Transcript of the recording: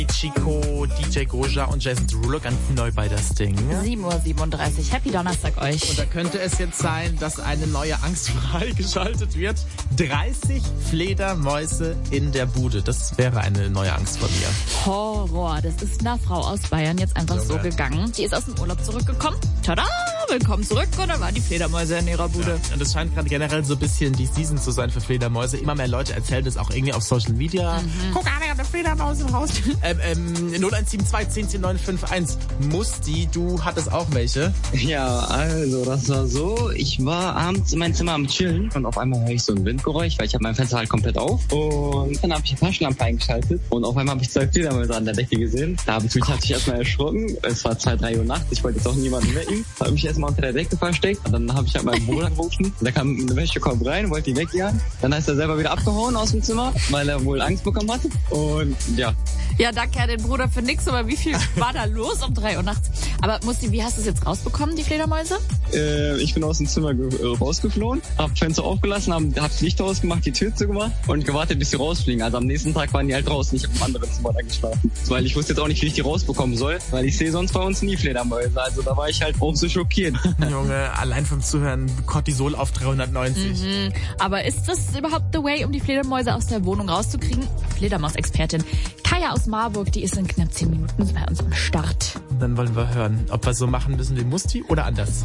Chico, DJ Goja und Jason Derulo, ganz neu bei das Ding. 7:37 Uhr. Happy Donnerstag euch. Und da könnte es jetzt sein, dass eine neue Angst freigeschaltet wird. 30 Fledermäuse in der Bude. Das wäre eine neue Angst von mir. Horror. Das ist einer Frau aus Bayern jetzt einfach so gegangen. Die ist aus dem Urlaub zurückgekommen. Tada! Willkommen zurück. Und dann waren die Fledermäuse in ihrer Bude. Ja, und es scheint gerade generell so ein bisschen die Season zu sein für Fledermäuse. Immer mehr Leute erzählen das auch irgendwie auf Social Media. Guck an, ich habe eine Fledermaus im Haus. 0172 10 10 951. Musti, du hattest auch welche. Ja, also das war so, ich war abends in meinem Zimmer am Chillen und auf einmal höre ich so ein Windgeräusch, weil ich habe mein Fenster halt komplett auf und dann habe ich die Taschenlampe eingeschaltet und auf einmal habe ich 2 Fledermäuse an der Decke gesehen. Da habe ich mich natürlich erstmal erschrocken, es war 2, 3 Uhr nachts, ich wollte jetzt auch niemanden wecken, habe mich erstmal unter der Decke versteckt und dann habe ich halt meinen Bruder gerufen, da kam eine Wäschekorb rein, wollte die wegjagen, dann ist er selber wieder abgehauen aus dem Zimmer, weil er wohl Angst bekommen hatte und ja. Ja, danke an den Bruder für nix, aber wie viel war da los um 3 Uhr nachts? Aber Musti, wie hast du es jetzt rausbekommen, die Fledermäuse? Ich bin aus dem Zimmer rausgeflohen, hab Fenster aufgelassen, hab das Licht ausgemacht, die Tür zugemacht und gewartet, bis sie rausfliegen. Also am nächsten Tag waren die halt draußen, ich hab im anderen Zimmer da geschlafen. Weil ich wusste jetzt auch nicht, wie ich die rausbekommen soll, weil ich sehe sonst bei uns nie Fledermäuse. Also da war ich halt auch so schockiert. Junge, allein vom Zuhören Cortisol auf 390. Aber ist das überhaupt the way, um die Fledermäuse aus der Wohnung rauszukriegen? Fledermaus-Expertin Kaya aus Marburg, die ist in knapp 10 Minuten bei uns am Start. Dann wollen wir hören, ob wir so machen müssen wie Musti oder anders.